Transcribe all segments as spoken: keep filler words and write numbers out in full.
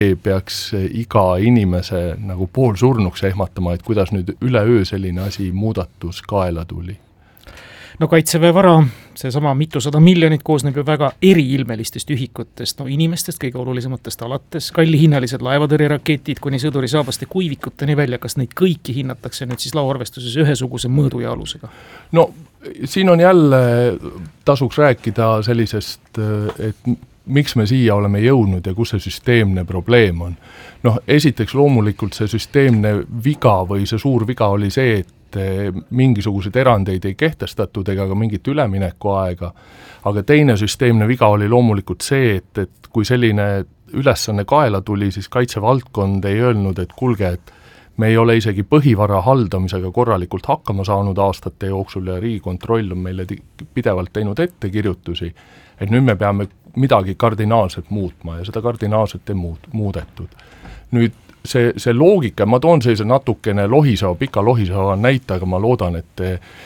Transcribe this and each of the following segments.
peaks iga inimese nagu poolsurnuks ehmatama, et kuidas nüüd üleöö selline asi muudatus kaela tuli. No Kaitseväe vara, see sama mitusada miljonit koosneb ju väga eriilmelistest ühikutest, no inimestest kõige olulisematest alates, kallihinnalised laevatõrjeraketid kuni sõdurisaabaste kuivikuteni välja, kas neid kõiki hinnatakse nüüd siis lauarvestuses ühesuguse mõõdu ja alusega? No siin on jälle, tasuks rääkida sellisest, et miks me siia oleme jõudnud ja kus see süsteemne probleem on. Noh, esiteks loomulikult see süsteemne viga või see suur viga oli see, et mingisugused erandeid ei kehtestatud ega ka mingit ülemineku aega, aga teine süsteemne viga oli loomulikult see, et, et kui selline ülesanne kaela tuli, siis kaitsevaldkond ei öelnud, et kulge, et me ei ole isegi põhivara haldamisega korralikult hakkama saanud aastate jooksul ja Riigikontroll on meile pidevalt teinud ettekirjutusi, et nüüd me peame midagi kardinaalselt muutma ja seda kardinaalselt ei muud, muudetud. Nüüd see, see loogika, ma toon sellise natukene lohiseva, pika lohiseva näite, aga ma loodan, et,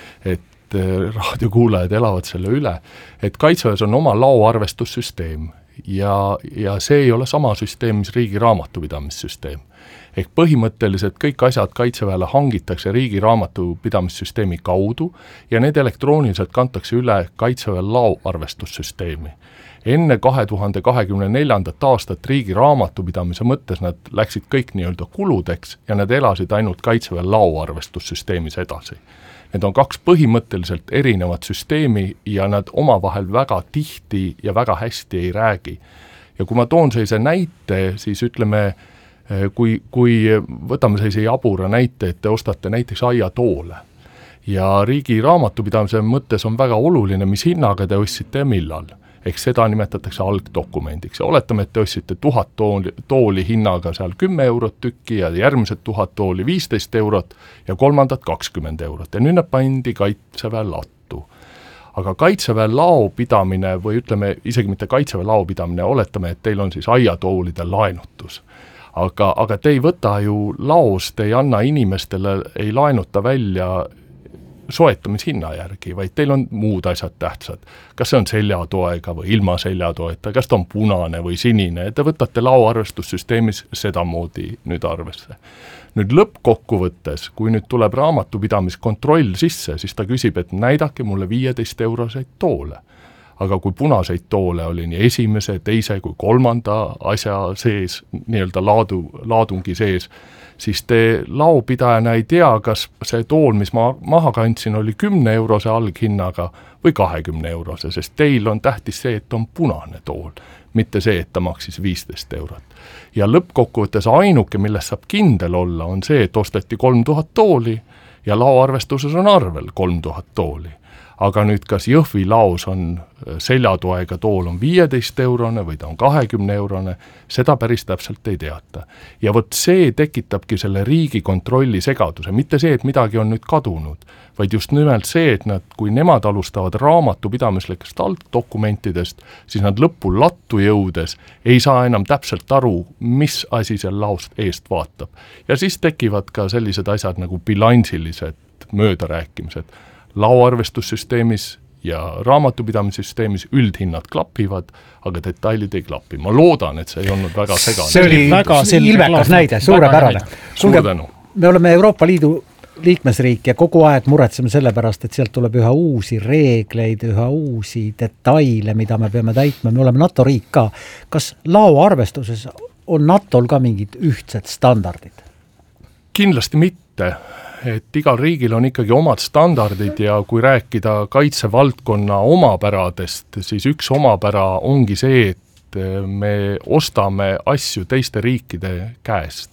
et raadiokuulajad elavad selle üle, et Kaitseväes on oma laoarvestussüsteem ja, ja see ei ole sama süsteem, mis riigi raamatupidamissüsteem. Ehk põhimõtteliselt kõik asjad Kaitseväele hangitakse riigi raamatupidamissüsteemi kaudu ja need elektrooniliselt kantakse üle Kaitseväe laoarvestussüsteemi. Enne kahe tuhande kahekümne neljandat aastat riigi raamatupidamise mõttes nad läksid kõik nii-öelda kuludeks ja nad elasid ainult Kaitseväe laoarvestussüsteemis edasi. Need on kaks põhimõtteliselt erinevat süsteemi ja nad omavahel väga tihti ja väga hästi ei räägi. Ja kui ma toon sellise näite, siis ütleme, kui, kui võtame sellise jabura näite, et te ostate näiteks aiatoole ja riigi raamatupidamise mõttes on väga oluline, mis hinnaga te ostsite ja millal. Ehk seda nimetatakse algdokumendiks ja oletame, et te ostsite tuhat tooli, tooli hinnaga seal kümme eurot tükki ja järgmised tuhat tooli viisteist eurot ja kolmandat kakskümmend eurot ja nüüd nad pandi Kaitseväe lattu. Aga Kaitseväe laopidamine või ütleme isegi mitte Kaitseväe laopidamine, oletame, et teil on siis aiatoolide laenutus. Aga, aga te ei võta ju laost, ei anna inimestele, ei laenuta välja soetamishinna järgi, vaid teil on muud asjad tähtsad. Kas see on seljatoega või ilma seljatoeta, kas ta on punane või sinine, te võtate laoarvestussüsteemis sedamoodi nüüd arvesse. Nüüd lõppkokkuvõttes, kui nüüd tuleb raamatupidamiskontroll sisse, siis ta küsib, et näidake mulle viieteist euroseid toole. Aga kui punaseid toole oli nii esimese, teise kui kolmanda asja sees, nii-öelda laadu, laadungi sees, siis te laopidajana ei tea, kas see tool, mis ma maha kandsin, oli kümne eurose alghinnaga või kahekümne eurose, sest teil on tähtis see, et on punane tool, mitte see, et ta maksis viisteist eurot. Ja lõppkokkuvõttes ainuke, millest saab kindel olla, on see, et osteti kolm tuhat tooli ja laoarvestuses on arvel kolm tuhat tooli. Aga nüüd kas Jõhvi laos on seljatoega tool on viieteist eurone või ta on kahekümne eurone, seda päris täpselt ei teata. Ja vot see tekitabki selle Riigikontrolli segaduse, mitte see, et midagi on nüüd kadunud, vaid just nimelt see, et nad, kui nemad alustavad raamatupidamislikest algdokumentidest, siis nad lõppu lattu jõudes ei saa enam täpselt aru, mis asi seal laost eest vaatab. Ja siis tekivad ka sellised asjad nagu bilansilised möödarääkimised. Laoarvestussüsteemis ja raamatupidamissüsteemis üldhinnad klapivad, aga detailid ei klapi. Ma loodan, et see ei olnud väga segane. See oli väga ilmekas näide, suurepärane. Suur tänu. Me oleme Euroopa Liidu liikmesriik ja kogu aeg muretseme selle pärast, et sealt tuleb üha uusi reegleid, üha uusi detaile, mida me peame täitma. Me oleme NATO riik ka. Kas laoarvestuses on NATOl ka mingid ühtsed standardid? Kindlasti mitte. Et igal riigil on ikkagi omad standardid ja kui rääkida kaitsevaldkonna omapäradest, siis üks omapära ongi see, et me ostame asju teiste riikide käest.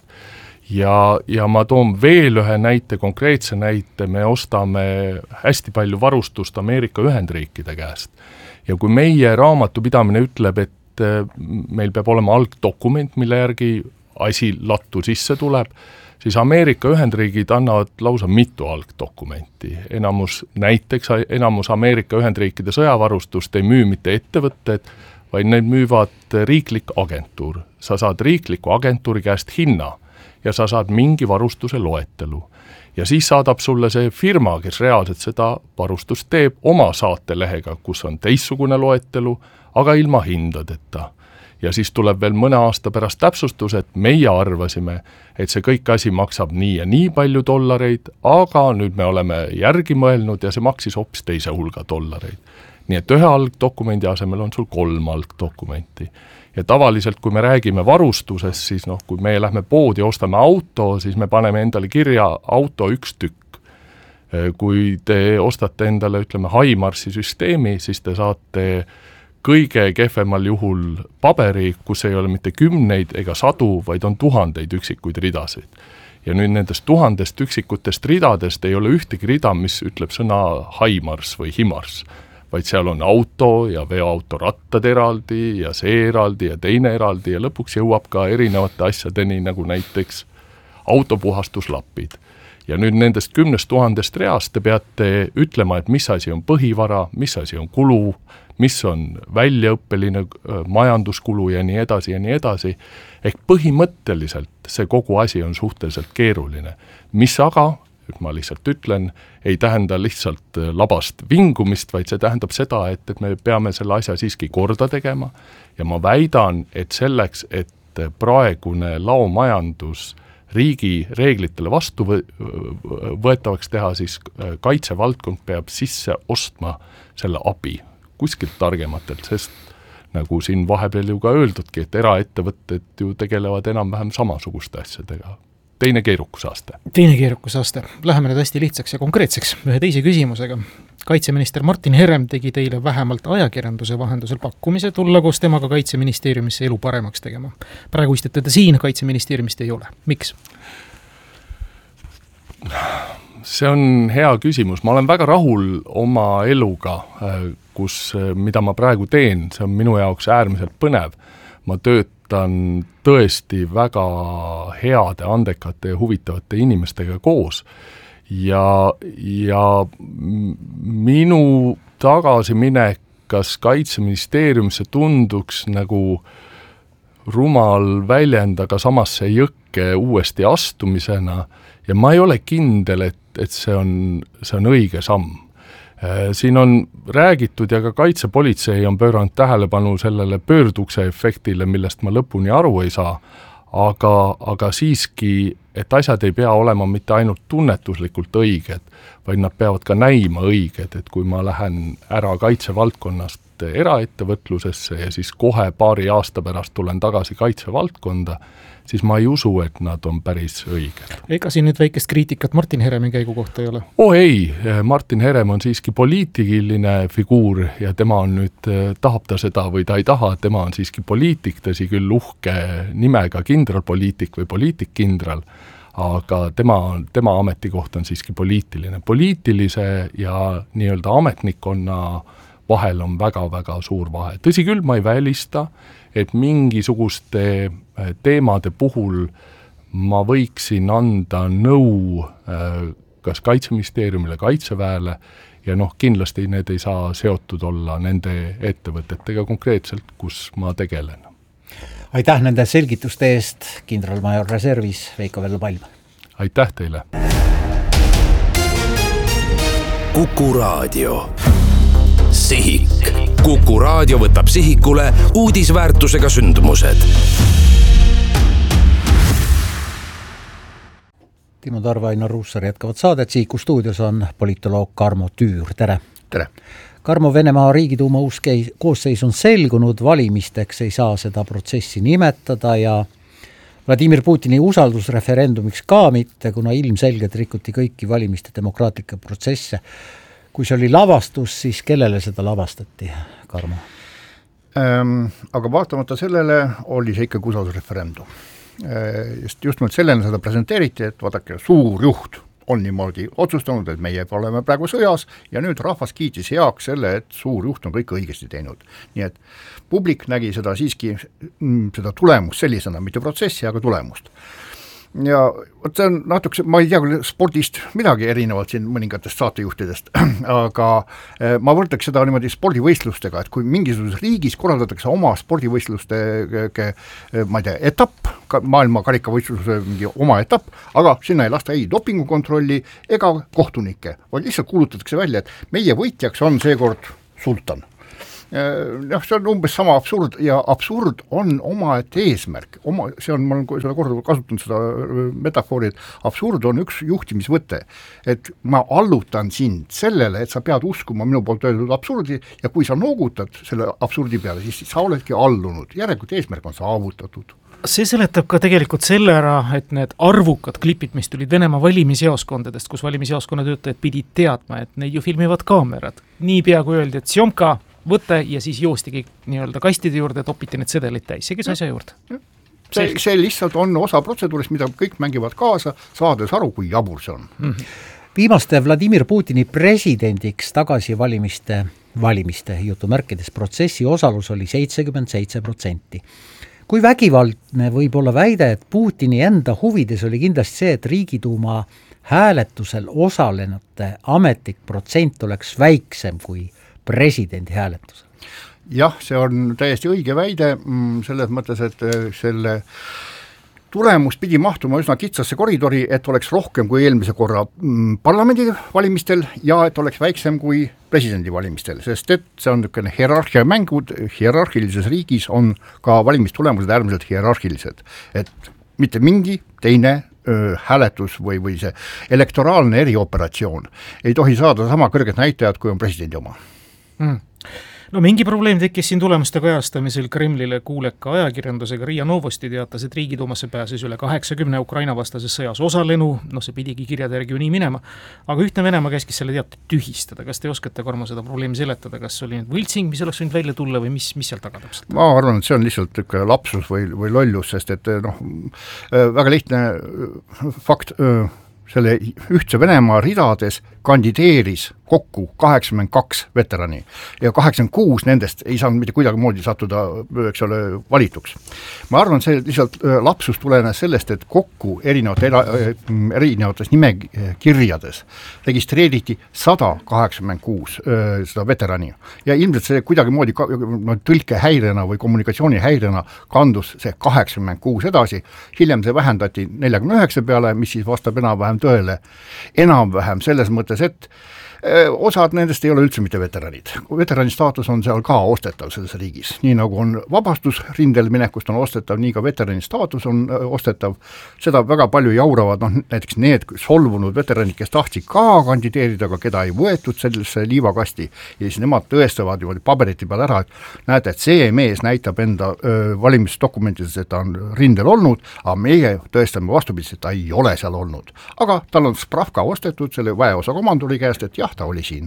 Ja, ja ma toon veel ühe näite, konkreetse näite, me ostame hästi palju varustust Ameerika Ühendriikide käest. Ja kui meie raamatupidamine ütleb, et meil peab olema algdokument, mille järgi asi lattu sisse tuleb, siis Ameerika Ühendriigid annavad lausa mitu algdokumenti. Enamus, näiteks enamus Ameerika Ühendriikide sõjavarustust ei müü mitte ettevõtted, vaid need müüvad riiklik agentuur. Sa saad riikliku agentuuri käest hinna ja sa saad mingi varustuse loetelu. Ja siis saadab sulle see firma, kes reaalselt seda varustust teeb oma saatelehega, kus on teistsugune loetelu, aga ilma hindadeta. ja siis tuleb veel mõne aasta pärast täpsustus, et meie arvasime, et see kõik asi maksab nii ja nii palju dollareid, aga nüüd me oleme järgi mõelnud ja see maksis hoopis teise hulga dollareid. Nii et ühe algdokumendi asemel on sul kolm algdokumenti. Ja tavaliselt, kui me räägime varustusest, siis noh, kui me lähme poodi ja ostame auto, siis me paneme endale kirja auto üks tükk. Kui te ostate endale, ütleme, HIMARS-i süsteemi, siis te saate kõige kehvemal juhul paberi, kus ei ole mitte kümneid ega sadu, vaid on tuhandeid üksikuid ridasid. Ja nüüd nendest tuhandest üksikutest ridadest ei ole ühtegi rida, mis ütleb sõna HIMARS või HIMARS, vaid seal on auto ja veoauto rattad eraldi ja see eraldi ja teine eraldi ja lõpuks jõuab ka erinevate asjadeni, nagu näiteks autopuhastuslapid. Ja nüüd nendest kümnest tuhandest reast te peate ütlema, et mis asi on põhivara, mis asi on kulu, mis on väljaõppeline majanduskulu ja nii edasi ja nii edasi. Ehk põhimõtteliselt see kogu asi on suhteliselt keeruline. Mis aga, ma lihtsalt ütlen, ei tähenda lihtsalt labast vingumist, vaid see tähendab seda, et, et me peame selle asja siiski korda tegema. Ja ma väidan, et selleks, et praegune laomajandus riigi reeglitele vastu võetavaks teha, siis kaitsevaldkond peab sisse ostma selle abi kuskilt targematelt, sest nagu siin vahepeal ju ka öeldudki, et eraettevõtted ju tegelevad enam-vähem samasuguste asjadega. Teine keerukusaste. Teine keerukusaste. Läheme nüüd hästi lihtsaks ja konkreetseks ühe teise küsimusega. Kaitseminister Martin Herem tegi teile vähemalt ajakirjanduse vahendusel pakkumise tulla koos temaga Kaitseministeeriumisse elu paremaks tegema. Praegu istute te siin, Kaitseministeeriumist ei ole. Miks? See on hea küsimus. Ma olen väga rahul oma eluga, kus, mida ma praegu teen. See on minu jaoks äärmiselt põnev. Ma töötan tõesti väga heade, andekate ja huvitavate inimestega koos. Ja, ja minu tagasiminek, kas Kaitseministeeriumisse tunduks nagu rumal väljend, aga samas see jõkke uuesti astumisena ja ma ei ole kindel, et, et see on, see on õige samm. Siin on räägitud ja ka kaitsepolitsei on pööranud tähelepanu sellele pöördukse efektile, millest ma lõpuni aru ei saa, aga, aga siiski, et asjad ei pea olema mitte ainult tunnetuslikult õiged, vaid nad peavad ka näima õiged, et kui ma lähen ära kaitsevaldkonnast eraettevõtlusesse ja siis kohe paari aasta pärast tulen tagasi kaitsevaldkonda, siis ma ei usu, et nad on päris õiged. Ega siin nüüd väikest kriitikat Martin Heremi käigu kohta ei ole? Oh ei, Martin Herem on siiski poliitiline figuur ja tema on nüüd, tahab ta seda või ta ei taha, tema on siiski poliitik, tõsi küll uhke nimega kindralpoliitik või poliitikkindral, aga tema, tema ametikoht on siiski poliitiline. Poliitilise ja nii-öelda ametnikkonna vahel on väga-väga suur vahe. Tõsi küll, ma ei välista, et mingisuguste teemade puhul ma võiksin anda nõu kas Kaitseministeeriumile, Kaitseväele ja noh, kindlasti need ei saa seotud olla nende ettevõtetega konkreetselt, kus ma tegelen. Aitäh nende selgituste eest, kindralmajor reservis Veiko Vello-Palm. Aitäh teile! Kuku Raadio. Sihik. Kuku Raadio võtab sihikule uudisväärtusega sündmused. Timo Tarve, Ainar Ruussaar jätkavad saadet. Sihiku stuudios on politoloog Karmo Tüür. Tere! Tere! Karmo, Venemaa Riigiduuma uus koosseis on selgunud, valimisteks ei saa seda protsessi nimetada ja Vladimir Putini usaldusreferendumiks ka mitte, kuna ilmselgelt rikuti kõiki valimiste demokraatlikke protsesse. Kui see oli lavastus, siis kellele seda lavastati, Karmo? Ähm, aga vaatamata sellele oli see ikkagi usaldusreferendum. Just, just mõt sellena seda presenteeriti, et vaadake, suur juht on niimoodi otsustanud, et meie oleme praegu sõjas ja nüüd rahvas kiitis heaks selle, et suur juht on kõik õigesti teinud. Nii et publik nägi seda siiski, seda tulemust sellisena, mitte protsessi, aga tulemust. Ja võt see on natuke, ma ei tea küll spordist midagi erinevalt siin mõningatest saatejuhtidest, aga ma võrdleks seda niimoodi spordivõistlustega, et kui mingisuguses riigis korraldatakse oma spordivõistluste ma ei tea, etapp, maailma karikavõistluse mingi oma etapp, aga sinna ei lasta ei dopingukontrolli ega kohtunikke, vaid lihtsalt kuulutatakse välja, et meie võitjaks on seekord sultan. jah, see on umbes sama absurd ja absurd on omaette eesmärk, oma, see on, ma olen selle korduvalt kasutanud seda metafoori, et absurd on üks juhtimisvõte, et ma allutan sind sellele, et sa pead uskuma minu poolt öeldud absurdi ja kui sa noogutad selle absurdi peale, siis sa oledki allunud, järelikult eesmärk on saavutatud. See seletab ka tegelikult selle ära, et need arvukad klipid, mis tulid Venemaa valimisjaoskondadest, kus valimisjaoskonna töötajad pidid teadma, et neid ju filmivad kaamerad. Nii pea kui öeldi, et sjomka, võte ja siis joostigi nii-öelda kastide juurde, topiti need sedelid täis, see kes asja juurde. See, see lihtsalt on osa protseduurist, mida kõik mängivad kaasa, saades aru, kui jabur see on. Mm-hmm. Viimaste Vladimir Putini presidendiks tagasi valimiste, valimiste jutumärkides protsessi osalus oli seitsekümmend seitse protsenti. Kui vägivaldne võib olla väide, et Putini enda huvides oli kindlasti see, et Riigiduuma hääletusel osalenute ametlik protsent oleks väiksem kui presidendi hääletusel. Jah, see on täiesti õige väide, selles mõttes, et selle tulemus pidi mahtuma üsna kitsasse koridori, et oleks rohkem kui eelmise korra parlamendi valimistel ja et oleks väiksem kui presidendi valimistel, sest et see on niisugune hierarhia mängud, hierarhilises riigis on ka valimistulemused äärmiselt hierarhilised, et mitte mingi teine öö, hääletus või, või see elektoraalne erioperatsioon ei tohi saada sama kõrget näitajat, kui on presidendi oma. Mm. No mingi probleem tekkis siin tulemuste kajastamisel Kremlile kuuleka ajakirjandusega. Riia Novosti teatas, et Riigiduumasse pääses üle kaheksakümne Ukraina vastases sõjas osalenu, no see pidigi kirjade järgi ju nii minema, aga ühtne Venemaa käskis selle teate tühistada. Kas te oskate, Karmo, seda probleemi seletada, kas oli nüüd võltsing, mis oleks võinud välja tulla või mis, mis seal taga täpselt? Ma arvan, et see on lihtsalt üks lapsus või, või lollus, sest et noh, väga lihtne fakt, selle ühtse Venemaa ridades kandideeris kokku kaheksakümmend kaks veterani ja kaheksakümmend kuus nendest ei saanud mitte kuidagi moodi sattuda, eks ole, valituks. Ma arvan, see lihtsalt lapsus tulenes sellest, et kokku erinevate, erinevates nimekirjades registreeriti sada kaheksakümmend kuus seda veterani ja ilmselt see kuidagi moodi tõlkehäirena või kommunikatsioonihäirena kandus see kaheksakümmend kuus edasi, hiljem see vähendati neljakümne üheksa peale, mis siis vastab enam-vähem tõele, enam-vähem selles mõttes, et osad nendest ei ole üldse mitte veteranid. Veterani staatus on seal ka ostetav selles riigis. Nii nagu on vabastusrindel minekust on ostetav, nii ka veterani staatus on ostetav. Seda väga palju jauravad, noh, näiteks need solvunud veteranid, kes tahtsid ka kandideerida, aga keda ei võetud sellesse liivakasti ja siis nemad tõestavad ju paberiti peal ära, et näete, et see mees näitab enda öö, valimisdokumentides, et ta on rindel olnud, aga meie tõestame vastupidist, et ta ei ole seal olnud. Aga tal on spravka ostetud selle väeosa komanduri käest, et jah, ta oli siin.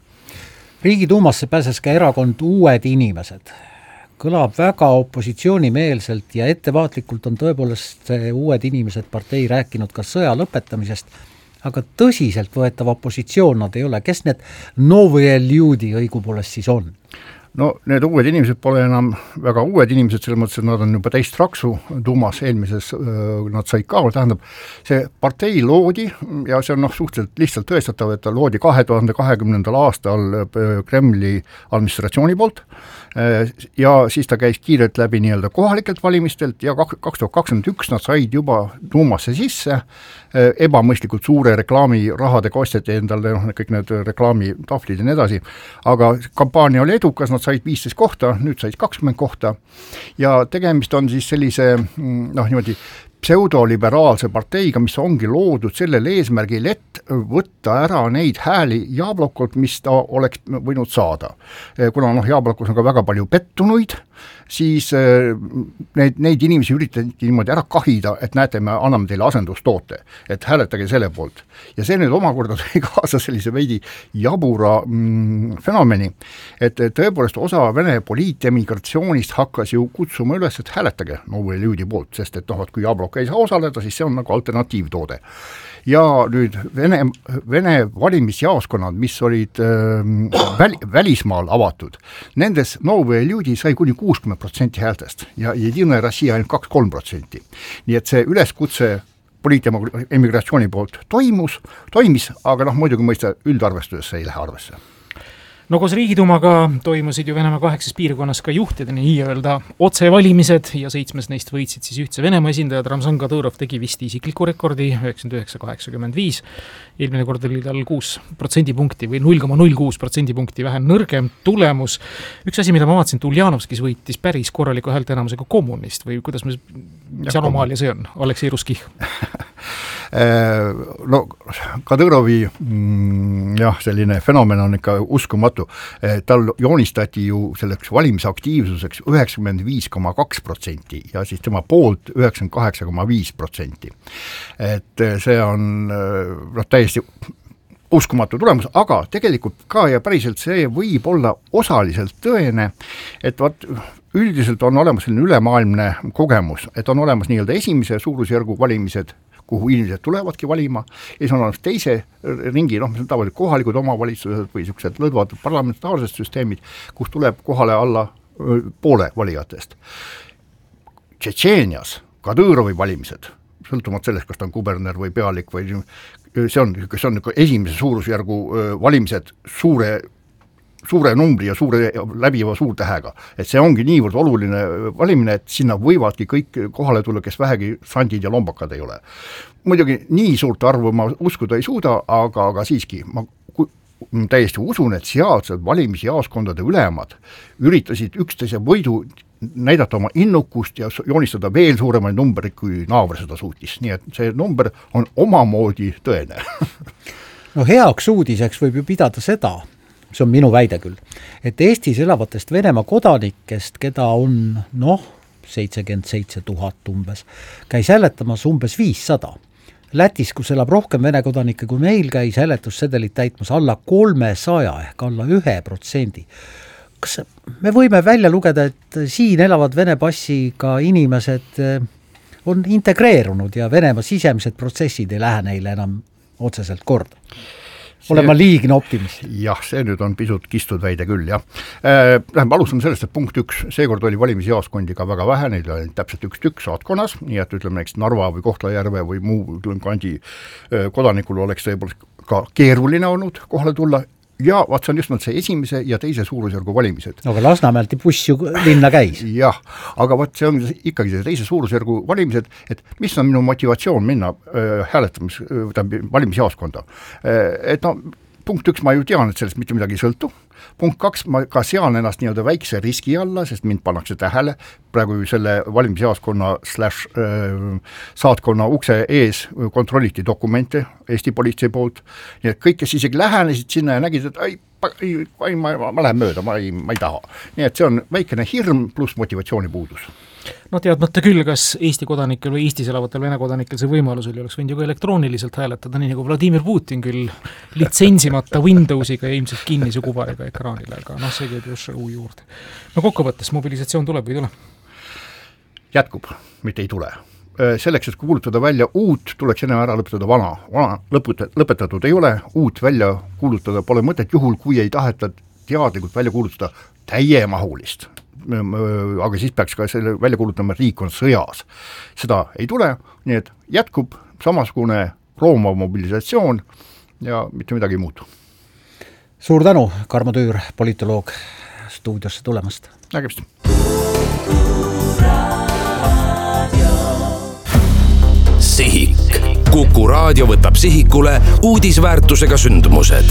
Riigiduumasse pääses ka erakond Uued Inimesed. Kõlab väga opositsioonimeelselt ja ettevaatlikult on tõepoolest Uued Inimesed partei rääkinud ka sõja lõpetamisest, aga tõsiselt võetav opositsioon nad ei ole. Kes need Novые Ljudi õigupoolest siis on? No need uued inimesed pole enam väga uued inimesed, selles mõttes, et nad on juba teist raksu Duumas, eelmises nad said ka, tähendab, see partei loodi ja see on noh, suhteliselt lihtsalt tõestatav, et ta loodi kahe tuhande kahekümnendal aastal Kremli administratsiooni poolt ja siis ta käis kiirelt läbi nii-öelda kohalikelt valimistelt ja kaks tuhat kakskümmend üks nad said juba Duumasse sisse, ebamõistlikult suure reklaamirahadega osteti endale noh, kõik need reklaamitahvlid ja nii edasi, aga kampaania oli edukas, nad said viisteist kohta, nüüd said kakskümmend kohta ja tegemist on siis sellise noh, niimoodi pseudoliberaalse parteiga, mis ongi loodud sellel eesmärgil, et võtta ära neid hääli Jablokolt, mis ta oleks võinud saada. Kuna noh, Jablokos on ka väga palju pettunuid, siis neid, neid inimesi üritati niimoodi ära kahida, et näete, me anname teile asendustoote, et hääletage selle poolt. Ja see nüüd omakorda tõi kaasa sellise veidi jabura mm, fenomeni, et tõepoolest osa Vene poliitemigratsioonist hakkas ju kutsuma üles, et hääletage Novые Ljudi poolt, sest et noh, et kui Jablok ei saa osaleda, siis see on nagu alternatiivtoode. Ja nüüd Vene, Vene valimisjaoskonnad, mis olid äh, väl, välismaal avatud, nendes Novые Ljudi sai kuni kuuskümmend protsenti häältest ja Jedina Rossija ainult kaks kuni kolm protsenti. Nii et see üleskutse poliitemigratsiooni poolt toimus, toimis, aga noh, muidugi mõista üldarvestuses see ei lähe arvesse. no koos Riigidumaga toimusid ju Venemaa kaheksas piirkonnas ka juhtide nii-öelda otsevalimised ja seitsmes neist võitsid siis ühtse Venemaa esindajad. Ramzan Kadõrov tegi vist isikliku rekordi üheksakümmend üheksa kaheksakümmend viis. Eelmine kord oli tal kuus protsendipunkti või null koma null kuus protsendipunkti vähem nõrgem tulemus. Üks asi, mida ma vaatasin, Uljanovskis võitis päris korraliku häälteenamusega kommunist või kuidas me, mis anomaalia see on? Aleksei Ruskih. No Kadõrovi mm, jah, selline fenomen on ikka uskumatu. Tal joonistati ju selleks valimisaktiivsuseks üheksakümmend viis koma kaks protsenti ja siis tema poolt üheksakümmend kaheksa koma viis protsenti. Et see on no, täiesti uskumatu tulemus, aga tegelikult ka ja päriselt see võib olla osaliselt tõene, et vaat üldiselt on olemas selline ülemaailmne kogemus, et on olemas nii-öelda esimese suurusjärgu valimised, kuhu inimesed tulevadki valima, ja siis on olemas teise ringi, noh, mis on tavaliselt kohalikud omavalitsused või niisugused lõdvad parlamentaarsed süsteemid, kus tuleb kohale alla poole valijatest. Tšetšeenias Kadõrovi valimised, sõltumata sellest, kas ta on kuberner või pealik või see on, see on esimese suurusjärgu valimised suure suure numbri ja suure läbiva suurtähega. Et see ongi niivõrd oluline valimine, et sinna võivadki kõik kohale tulla, kes vähegi sandid ja lombakad ei ole. Muidugi nii suurt arvu ma uskuda ei suuda, aga, aga siiski ma täiesti usun, et sealsed valimisjaoskondade ülemad üritasid üksteise võidu näidata oma innukust ja joonistada veel suuremaid numbreid, kui naaber seda suutis. Nii et see number on omamoodi tõene. No heaks uudiseks võib ju pidada seda, see on minu väide küll, et Eestis elavatest Venemaa kodanikest, keda on noh, seitsekümmend seitse tuhat umbes, käis hääletamas umbes viissada. Lätis, kus elab rohkem Vene kodanikke kui meil, käis hääletussedelit täitmas alla kolmesaja ehk alla ühe protsendi. Kas me võime välja lugeda, et siin elavad Vene passiga inimesed on integreerunud ja Venemaa sisemised protsessid ei lähe neile enam otseselt korda? Olen ma liigne optimist. Jah, see nüüd on pisut kistud väide küll, jah. Äh, läheme alustame sellest, et punkt üks, seekord oli valimisjaoskondi ka väga vähe, neil oli täpselt üks tükk saatkonnas, nii et ütleme näiteks Narva või Kohtla-Järve või muu kandi kodanikul oleks tõepoolest ka keeruline olnud kohale tulla, ja vaat see on just see esimese ja teise suurusjärgu valimised. Aga Lasnamäelt buss ju linna käis. Jah, aga vaat see on ikkagi see teise suurusjärgu valimised, et mis on minu motivatsioon minna äh, hääletamis, äh, valimisjaoskonda. Äh, et no, punkt üks, ma ju tean, et sellest mitte midagi ei sõltu. Punkt kaks, ma ka sean ennast nii-öelda väikse riski alla, sest mind pannakse tähele praegu selle valimisjaoskonna slash äh, saatkonna ukse ees kontrolliti dokumente Eesti politsei poolt, nii et kõik, kes isegi lähenesid sinna ja nägid, et ai, ai, ai ma, ma lähen mööda, ma ei, ma ei taha. Nii et see on väikene hirm pluss motivatsiooni puudus. No teadmata küll, kas Eesti kodanikel või Eestis elavatel Vene kodanikel see võimalus oli, oleks võinud ju ka elektrooniliselt hääletada, nii nagu Vladimir Putin küll litsentsimata Windowsiga ja ilmselt kinnise kubariga ekraanile, aga noh, see käib just uu juurde. No kokkuvõttes, mobilisatsioon tuleb või ei tule? Jätkub, mitte ei tule. Selleks, et kuulutada välja uut, tuleks enne ära lõpetada vana. Vana lõpetatud ei ole, uut välja kuulutada pole mõtet juhul, kui ei taheta teadlikult välja kuulutada täiemahulist. Aga siis peaks ka selle välja kuulutama, et riik on sõjas. Seda ei tule, nii et jätkub samasugune roomav mobilisatsioon ja mitte midagi ei muutu. Suur tänu, Karmo Tüür, politoloog, stuudiosse tulemast. Nägemist. Sihik. Kuku raadio võtab sihikule uudisväärtusega sündmused.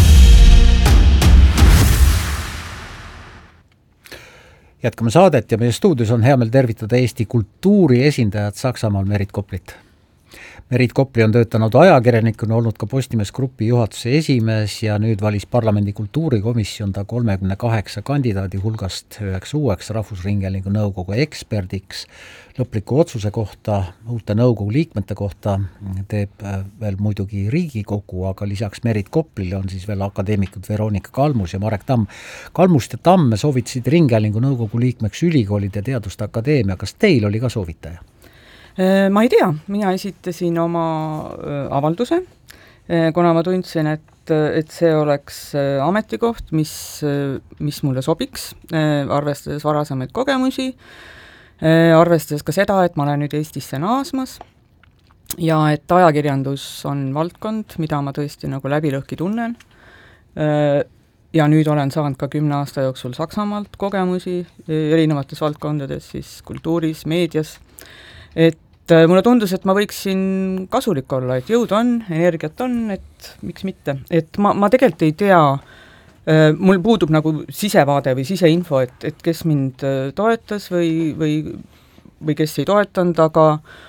Jätkame saadet ja meie stuudios on hea meel tervitada Eesti kultuuri esindajad Saksamaal Merit Koplit. Merit Kopli on töötanud ajakirjanikuna, olnud ka Postimees Grupi juhatuse esimees ja nüüd valis parlamendi kultuurikomisjon ta kolmekümne kaheksa kandidaadi hulgast üheks uueks Rahvusringhäälingu nõukogu eksperdiks. Lõpliku otsuse kohta, uute nõukogu liikmete kohta teeb veel muidugi Riigikogu, aga lisaks Merit Koplile on siis veel akadeemikud Veronika Kalmus ja Marek Tamm. Kalmust ja Tamm soovitasid Ringhäälingu nõukogu liikmeks ülikoolide teaduste akadeemia. Kas teil oli ka soovitaja? Ma ei tea, mina esitasin oma avalduse, kuna ma tundsin, et, et see oleks ametikoht, mis, mis mulle sobiks, arvestades varasemaid kogemusi, arvestades ka seda, et ma olen nüüd Eestisse naasmas ja et ajakirjandus on valdkond, mida ma tõesti nagu läbi lõhki tunnen. ja nüüd olen saanud ka kümne aasta jooksul Saksamaalt kogemusi erinevates valdkondades, siis kultuuris, meedias, et mulle tundus, et ma võiksin kasulik olla, et jõud on, energiat on, et miks mitte. Et ma, ma tegelikult ei tea, mul puudub nagu sisevaade või siseinfo, et, et kes mind toetas või, või, või kes ei toetanud, aga,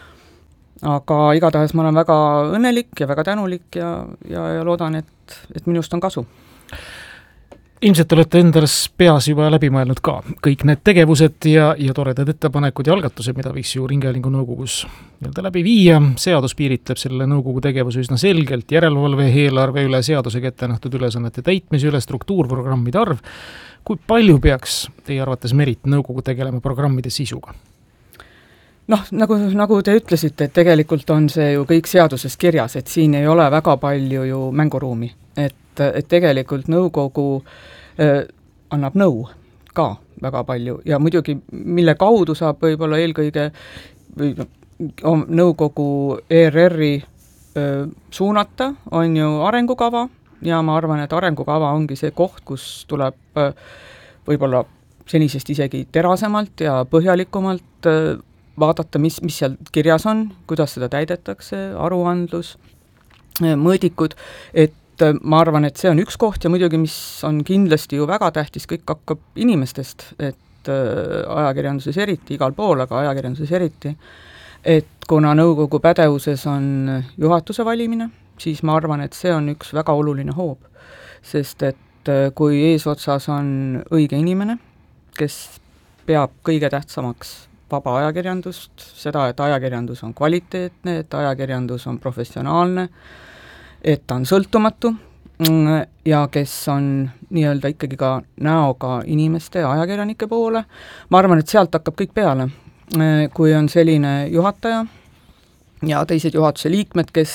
aga igatahes ma olen väga õnnelik ja väga tänulik ja, ja, ja loodan, et, et minust on kasu. Ilmselt olete endas peas juba läbi mõelnud ka kõik need tegevused ja, ja toredad ettepanekud ja algatused, mida võiks ju Ringhäälingu nõukogus nii-öelda läbi viia. Seadus piiritleb selle nõukogu tegevuse üsna selgelt, järelevalve eelarve üle, seadusega ette nähtud ülesannete täitmise üle, struktuurprogrammide arv. Kui palju peaks teie arvates Merit nõukogu tegelema programmide sisuga? Noh, nagu, nagu te ütlesite, et tegelikult on see ju kõik seaduses kirjas, et siin ei ole väga palju ju mänguruumi, et, et tegelikult nõukogu äh, annab nõu ka väga palju ja muidugi, mille kaudu saab võib-olla eelkõige või no, nõukogu E R R-i äh, suunata, on ju arengukava ja ma arvan, et arengukava ongi see koht, kus tuleb äh, võib-olla senisest isegi terasemalt ja põhjalikumalt äh, vaadata, mis, mis seal kirjas on, kuidas seda täidetakse, aruandlus, mõõdikud, et ma arvan, et see on üks koht ja muidugi, mis on kindlasti ju väga tähtis, kõik hakkab inimestest, et ajakirjanduses eriti, igal pool, aga ajakirjanduses eriti, et kuna nõukogu pädevuses on juhatuse valimine, siis ma arvan, et see on üks väga oluline hoob, sest et kui eesotsas on õige inimene, kes peab kõige tähtsamaks vaba ajakirjandust, seda, et ajakirjandus on kvaliteetne, et ajakirjandus on professionaalne, et ta on sõltumatu ja kes on nii-öelda ikkagi ka näoga inimeste ja ajakirjanike poole. Ma arvan, et sealt hakkab kõik peale. Kui on selline juhataja ja teised juhatuse liikmed, kes,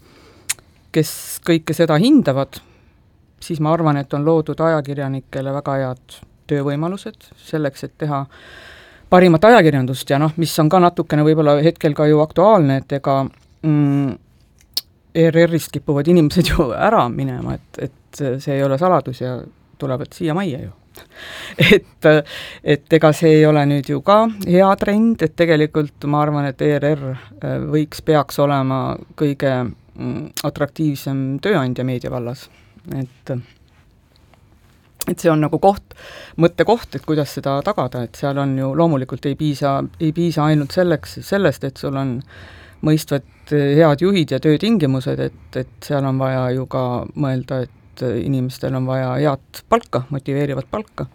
kes kõike seda hindavad, siis ma arvan, et on loodud ajakirjanikele väga head töövõimalused selleks, et teha parimat ajakirjandust ja noh, mis on ka natukene võib-olla hetkel ka ju aktuaalne, et ega mm, E R R-ist kipuvad inimesed ju ära minema, et, et see ei ole saladus ja tulevad siia majja ju. et, et ega see ei ole nüüd ju ka hea trend, et tegelikult ma arvan, et E R R võiks, peaks olema kõige mm, atraktiivsem tööandja meediavallas, et et see on nagu koht, mõttekoht, et kuidas seda tagada, et seal on ju loomulikult ei piisa, ei piisa ainult selleks, sellest, et sul on mõistvad head juhid ja töötingimused, et, et seal on vaja ju ka mõelda, et inimestel on vaja head palka, motiveerivat palka.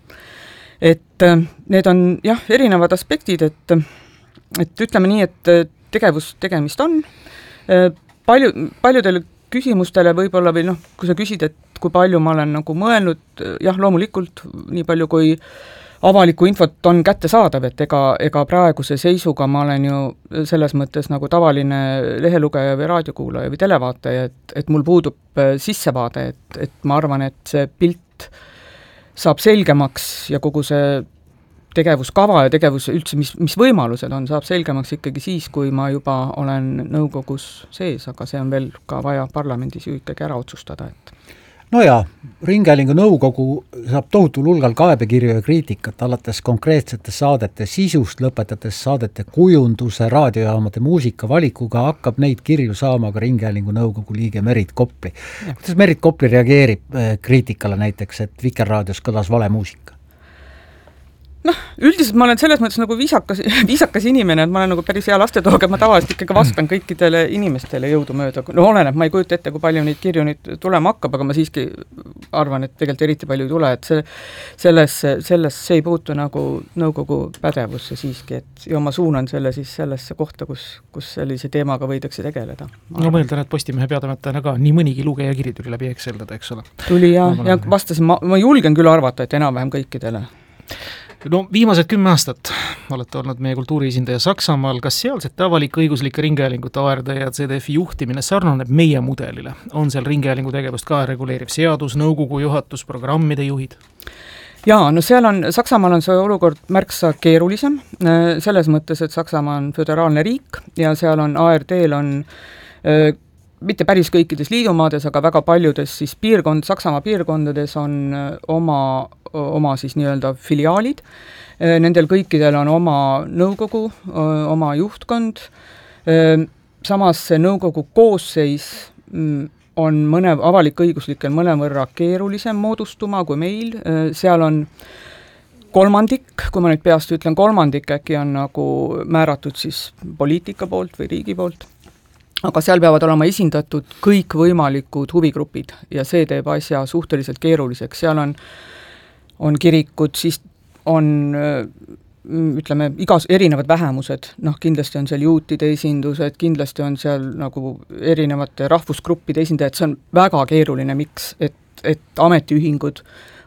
Et need on jah, erinevad aspektid, et, et ütleme nii, et tegevus tegemist on. Palju, paljudel küsimustele võib-olla või noh, kui sa küsid, et kui palju ma olen nagu mõelnud, jah, loomulikult nii palju, kui avalikku infot on kättesaadav, et ega, ega praeguse seisuga ma olen ju selles mõttes nagu tavaline lehelugeja või raadiokuulaja või televaataja, et, et mul puudub sissevaade, et, et ma arvan, et see pilt saab selgemaks ja kogu see tegevuskava ja tegevus üldse, mis, mis võimalused on, saab selgemaks ikkagi siis, kui ma juba olen nõukogus sees, aga see on veel ka vaja parlamendis ju ikkagi ära otsustada, et no jaa, Ringhäälingu nõukogu saab tohutul hulgal kaebekirju ja kriitikat, alates konkreetsete saadete sisust, lõpetades saadete kujunduse, raadiojaamade muusikavalikuga, hakkab neid kirju saama ka Ringhäälingu nõukogu liige Merit Kopli. Kuidas Merit Kopli reageerib kriitikale näiteks, et Vikerraadios kõlas vale muusika? Noh, üldiselt ma olen selles mõttes nagu viisakas, viisakas inimene, et ma olen nagu päris hea lastetoog, ma tavaliselt ikkagi vastan kõikidele inimestele jõudumööda. No oleneb, ma ei kujuta ette, kui palju neid kirju nüüd tulema hakkab, aga ma siiski arvan, et tegelikult eriti palju ei tule, et see, selles, selles see ei puutu nagu nõukogu pädevusse siiski, et ja ma suunan selle siis sellesse kohta, kus, kus sellise teemaga võidakse tegeleda. No ma eeldan, et Postimehe peatoimetajana ka nii mõnigi lugeja kiri tuli läbi Exceldada, eks ole? Tuli ja, ja vastasin, ma, ma julgen küll arvata, et enam-vähem kõikidele. No viimased kümme aastat olete olnud meie kultuuriesindaja Saksamaal, kas sealsete avalik-õiguslike ringhäälingute A R D ja C D F-i juhtimine sarnaneb meie mudelile? On seal ringhäälingu tegevust ka reguleeriv seadus, nõukogu juhatus, programmide juhid? Jaa, no seal on, Saksamaal on see olukord märksa keerulisem, selles mõttes, et Saksamaa on föderaalne riik ja seal on A R D-l on mitte päris kõikides liidumaades, aga väga paljudes siis piirkond, Saksamaa piirkondades on oma, oma siis nii-öelda filiaalid, nendel kõikidel on oma nõukogu, oma juhtkond, samas see nõukogu koosseis on mõne avalik-õiguslikel mõnevõrra keerulisem moodustuma kui meil, seal on kolmandik, kui ma nüüd peast ütlen, kolmandik äkki on nagu määratud siis poliitika poolt või riigi poolt, aga seal peavad olema esindatud kõik võimalikud huvigrupid ja see teeb asja suhteliselt keeruliseks, seal on, on kirikud, siis on ütleme, igas erinevad vähemused, noh kindlasti on seal juutide esindused, kindlasti on seal nagu erinevate rahvusgruppide esindajad, see on väga keeruline, miks, et, et ametiühingud,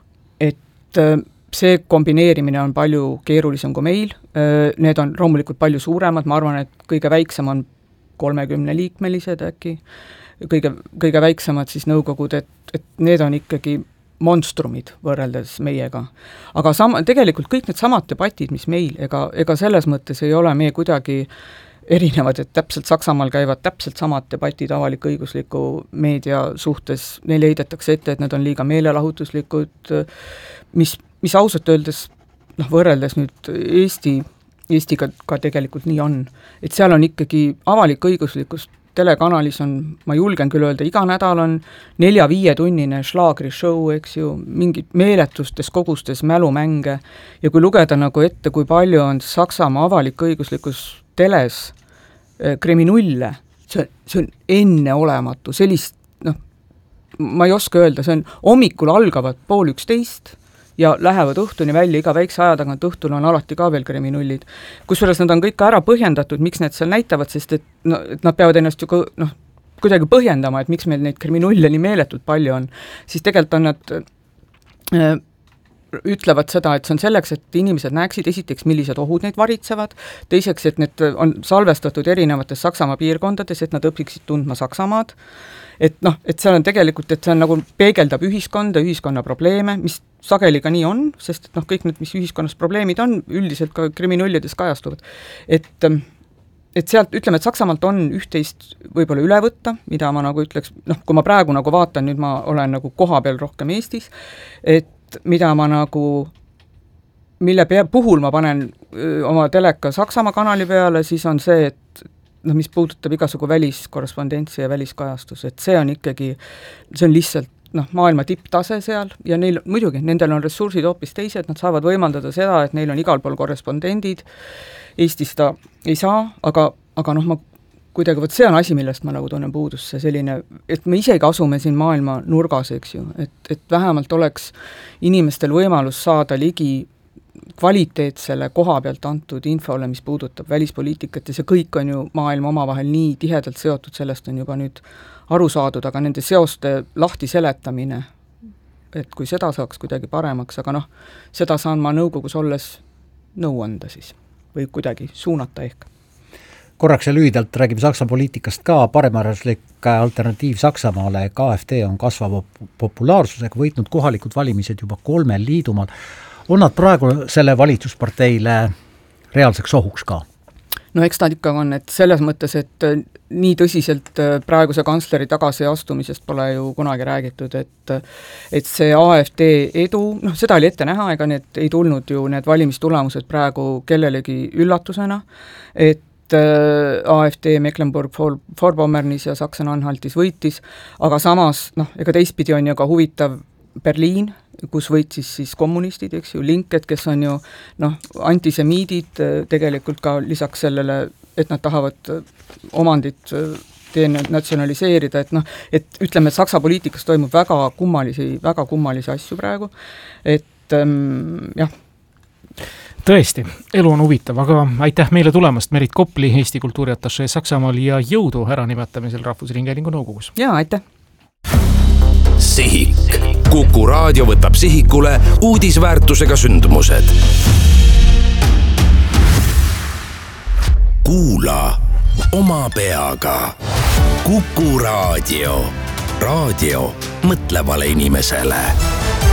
et see kombineerimine on palju keerulisem kui meil, need on loomulikult palju suuremad, ma arvan, et kõige väiksem on kolmekümne liikmelised äkki, kõige, kõige väiksemad siis nõukogud, et, et need on ikkagi monstrumid võrreldes meiega. Aga sama, tegelikult kõik need samad debatid, mis meil, ega, ega selles mõttes ei ole meie kuidagi erinevad, et täpselt Saksamaal käivad täpselt samad debatid avalik-õigusliku meedia suhtes, neile heidetakse ette, et need on liiga meelelahutuslikud, mis, mis ausalt öeldes, noh võrreldes nüüd Eesti, Eestiga ka tegelikult nii on, et seal on ikkagi avalik-õiguslikust telekanalis on, ma julgen küll öelda, iga nädal on nelja-viietunnine šlaagri show, eks ju, mingid meeletustes kogustes mälumänge ja kui lugeda nagu ette, kui palju on Saksamaa avalik-õiguslikus teles eh, kriminulle, see, see on enneolematu, sellist, noh, ma ei oska öelda, see on hommikul algavad pool üksteist ja lähevad õhtuni välja, iga väikse aja tagant õhtul on alati ka veel kriminullid. Kusjuures nad on kõik ära põhjendatud, miks need seal näitavad, sest et, no, et nad peavad ennast ju ka, noh, kuidagi põhjendama, et miks meil neid kriminulle nii meeletult palju on. Siis tegelikult on nad äh, ütlevad seda, et see on selleks, et inimesed näeksid esiteks, millised ohud neid varitsevad, teiseks, et need on salvestatud erinevates Saksamaa piirkondades, et nad õpiksid tundma Saksamaad, et noh, et seal on tegelikult, et see on nagu peegeldab ühiskonda, ühiskonna probleeme, mis sageli ka nii on, sest et noh, kõik need, mis ühiskonnas probleemid on, üldiselt ka kriminullides kajastuvad. Et, et sealt, ütleme, et Saksamaalt on üht-teist võib-olla üle võtta, mida ma nagu ütleks, noh, kui ma praegu nagu vaatan, nüüd ma olen nagu koha peal rohkem Eestis, et mida ma nagu, mille pea, puhul ma panen öö, oma teleka Saksamaa kanali peale, siis on see, et noh, mis puudutab igasugu väliskorrespondentsi ja väliskajastus, et see on ikkagi, see on lihtsalt noh, maailma tipptase seal ja neil, muidugi, nendel on ressursid hoopis teised, nad saavad võimaldada seda, et neil on igal pool korrespondendid, Eestis ta ei saa, aga, aga noh, ma kuidagi, vot see on asi, millest ma nagu tunnen puudus, see selline, et me isegi asume siin maailma nurgas, eks ju, et, et vähemalt oleks inimestel võimalus saada ligi kvaliteetsele koha pealt antud infole, mis puudutab välispoliitikat ja see kõik on ju maailma omavahel nii tihedalt seotud, sellest on juba nüüd aru saadud, aga nende seoste lahti seletamine, et kui seda saaks kuidagi paremaks, aga noh, seda saan ma nõukogus olles nõu anda siis või kuidagi suunata ehk. Korraks ja lühidalt räägime Saksa poliitikast ka, paremäraslik alternatiiv Saksamaale, K F D on kasvava populaarsusega võitnud kohalikud valimised juba kolmel liidumaal. On nad praegu selle valitsusparteile reaalseks ohuks ka? No eks ta ikka on, et selles mõttes, et nii tõsiselt praeguse kantsleri tagasiastumisest pole ju kunagi räägitud, et, et see A F D edu, noh seda oli ette näha, ega need ei tulnud ju need valimistulemused praegu kellelegi üllatusena, et A F D Mecklenburg-Vorpommernis ja Sachsen-Anhaltis võitis, aga samas, noh, ega teistpidi on ju ka huvitav Berliin, kus võitsis siis kommunistid, eks ju, linked, kes on ju noh, antisemiidid tegelikult ka lisaks sellele, et nad tahavad omandit denatsionaliseerida, et noh, et ütleme, et Saksa poliitikas toimub väga kummalisi, väga kummalisi asju praegu, et ähm, jah. Tõesti, elu on huvitav, aga aitäh meile tulemast, Merit Kopli, Eesti kultuuriatašee Saksamaal ja jõudu ära nimetamisel Rahvusringhäälingu nõukogus. Jaa, aitäh! Sihik. Kuku raadio võtab sihikule uudisväärtusega sündmused. Kuula oma peaga. Kuku raadio. Raadio mõtlevale inimesele.